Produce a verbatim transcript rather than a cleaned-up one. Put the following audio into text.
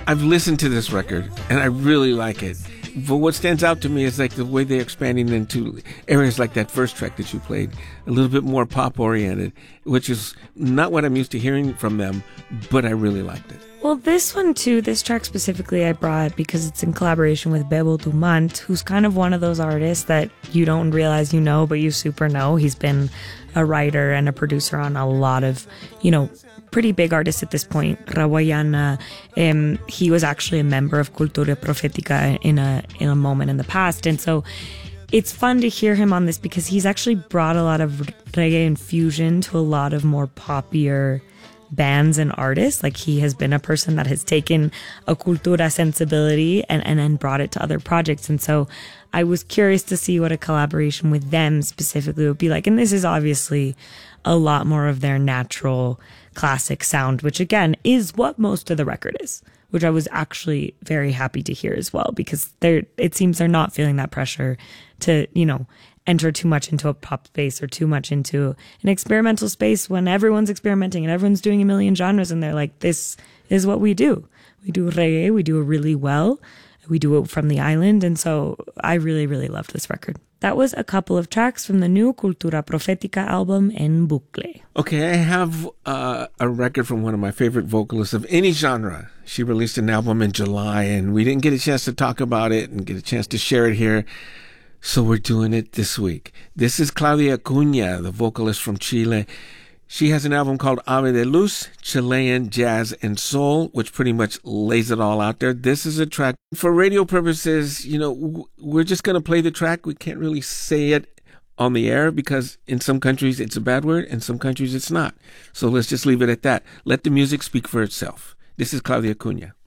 I've listened to this record, and I really like it. But what stands out to me is like the way they're expanding into areas like that first track that you played, a little bit more pop-oriented, which is not what I'm used to hearing from them, but I really liked it. Well, this one too, this track specifically I brought because it's in collaboration with Bebo Dumont, who's kind of one of those artists that you don't realize you know, but you super know. He's been a writer and a producer on a lot of, you know, pretty big artists at this point. Rawayana, um, he was actually a member of Cultura Profética in a in a moment in the past, and so it's fun to hear him on this because he's actually brought a lot of reggae infusion to a lot of more poppier bands and artists. Like, he has been a person that has taken a cultura sensibility and, and then brought it to other projects. And so I was curious to see what a collaboration with them specifically would be like. And this is obviously a lot more of their natural classic sound, which again is what most of the record is, which I was actually very happy to hear as well, because they're, it seems they're not feeling that pressure to, you know, enter too much into a pop space or too much into an experimental space when everyone's experimenting and everyone's doing a million genres, and they're like, this is what we do. We do reggae, we do it really well, we do it from the island, and so I really, really loved this record. That was a couple of tracks from the new Cultura Profética album, En Bucle. Okay, I have uh, a record from one of my favorite vocalists of any genre. She released an album in July, and we didn't get a chance to talk about it and get a chance to share it here. So we're doing it this week. This is Claudia Cunha, the vocalist from Chile. She has an album called Ave de Luz, Chilean Jazz and Soul, which pretty much lays it all out there. This is a track for radio purposes. You know, we're just going to play the track. We can't really say it on the air because in some countries it's a bad word, in some countries it's not. So let's just leave it at that. Let the music speak for itself. This is Claudia Cunha.